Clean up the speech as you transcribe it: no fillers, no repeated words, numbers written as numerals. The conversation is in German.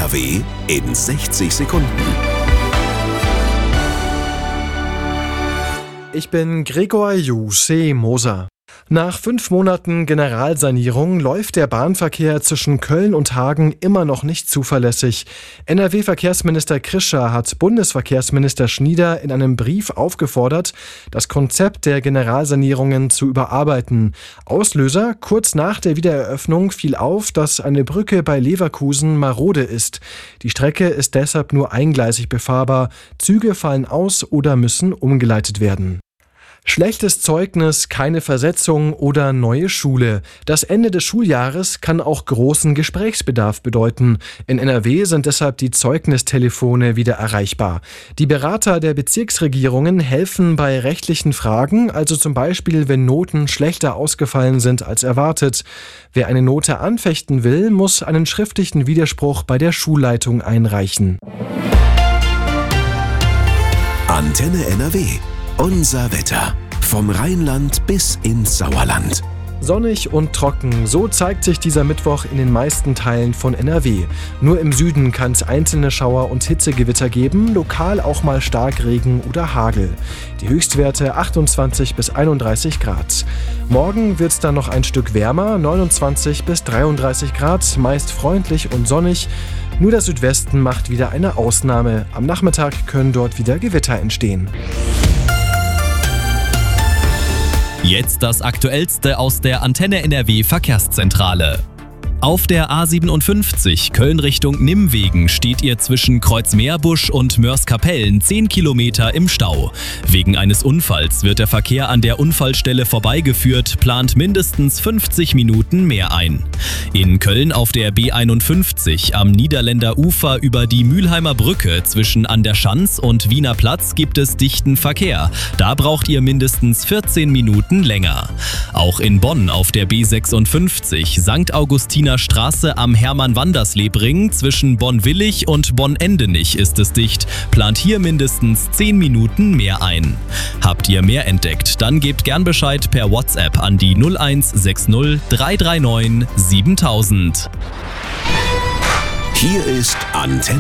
NRW in 60 Sekunden. Ich bin Gregor Juseh Moser. Nach 5 Monaten Generalsanierung läuft der Bahnverkehr zwischen Köln und Hagen immer noch nicht zuverlässig. NRW-Verkehrsminister Krischer hat Bundesverkehrsminister Schnieder in einem Brief aufgefordert, das Konzept der Generalsanierungen zu überarbeiten. Auslöser: kurz nach der Wiedereröffnung fiel auf, dass eine Brücke bei Leverkusen marode ist. Die Strecke ist deshalb nur eingleisig befahrbar. Züge fallen aus oder müssen umgeleitet werden. Schlechtes Zeugnis, keine Versetzung oder neue Schule. Das Ende des Schuljahres kann auch großen Gesprächsbedarf bedeuten. In NRW sind deshalb die Zeugnistelefone wieder erreichbar. Die Berater der Bezirksregierungen helfen bei rechtlichen Fragen, also zum Beispiel, wenn Noten schlechter ausgefallen sind als erwartet. Wer eine Note anfechten will, muss einen schriftlichen Widerspruch bei der Schulleitung einreichen. Antenne NRW. Unser Wetter. Vom Rheinland bis ins Sauerland. Sonnig und trocken, so zeigt sich dieser Mittwoch in den meisten Teilen von NRW. Nur im Süden kann es einzelne Schauer und Hitzegewitter geben, lokal auch mal Starkregen oder Hagel. Die Höchstwerte 28 bis 31 Grad. Morgen wird es dann noch ein Stück wärmer, 29 bis 33 Grad, meist freundlich und sonnig. Nur der Südwesten macht wieder eine Ausnahme. Am Nachmittag können dort wieder Gewitter entstehen. Jetzt das Aktuellste aus der Antenne NRW Verkehrszentrale. Auf der A57 Köln Richtung Nimwegen steht ihr zwischen Kreuzmeerbusch und Mörs-Kapellen 10 Kilometer im Stau. Wegen eines Unfalls wird der Verkehr an der Unfallstelle vorbeigeführt, plant mindestens 50 Minuten mehr ein. In Köln auf der B51 am Niederländer Ufer über die Mülheimer Brücke zwischen An der Schanz und Wiener Platz gibt es dichten Verkehr. Da braucht ihr mindestens 14 Minuten länger. Auch in Bonn auf der B56 St. Augustiner Straße am Hermann-Wandersleb-Ring zwischen Bonn-Willig und Bonn-Endenich ist es dicht. Plant hier mindestens 10 Minuten mehr ein. Habt ihr mehr entdeckt, dann gebt gern Bescheid per WhatsApp an die 0160 339 7000. Hier ist Antenne